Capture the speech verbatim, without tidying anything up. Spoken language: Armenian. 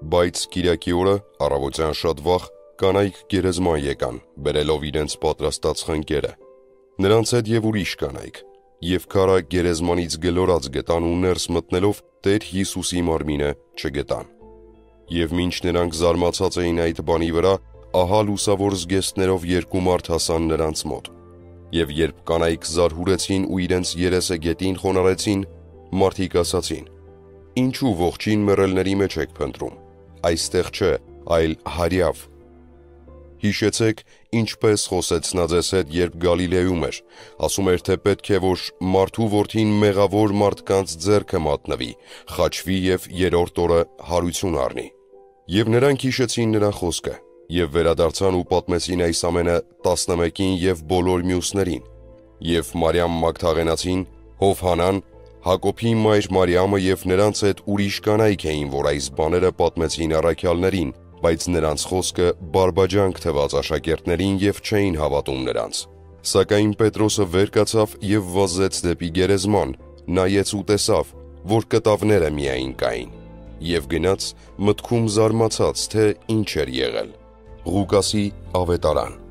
Բայց Կիրակի օրը առավոտյան շատ վաղ կանայք գերեզման եկան, բերելով իրենց պատրաստած խնկերը։ Նրանց հետ և ուրիշ կանայք, և քարը գերեզմանից գլորած գտան ու ներս մտնելով Տեր Հիսուսի մարմինը չգտան։ Եվ մինչ նրանք զարմացած էին այդ բանի վրա, ահա լուսավոր զգեստներով երկու մարդ հասան նրանց մոտ։ Եվ երբ կանայք զարհուրեցին ու իրենց երեսը գետին խոնարհեցին, մարդիկ ասացին. «Ինչու ողջին մեռելների մեջ եք փնտրում, այստեղ չէ, այլ հարյավ։ Հիշեցեք, ինչպես խոսեց նա ձեզ հետ, երբ Գալիլեում էր, ասում էր, թե պետք է, որ մարդու որդին մեղավոր մարդկանց ձեռքը մատնվի, խաչվի և երրորդ օրը հարություն առնի»։ Եվ նրանք հիշեցին նրա խոսքը, և վերադարձան ու պատմեցին այս ամենը տասնմեկին և բոլոր մյուսներին։ Եվ Մարիամ Մագդաղենացին, Հովհաննան, Հակոբի մայր Մարիամը և նրանց հետ ուրիշ կանայք էին, որ այս բաները պատմեցին առաքյալներին, բայց նրանց խոսքը բարբաջանք թվաց աշակերտներին և չէին հավատում նրանց։ Սակայն Պետրոսը վեր կացավ և վազեց դեպի գերեզման, նայեց ու տեսավ, որ կտավները միայն կային, և գնաց մտքում զարմացած, թե ինչ էր եղել։ Ղուկասի ավետարան։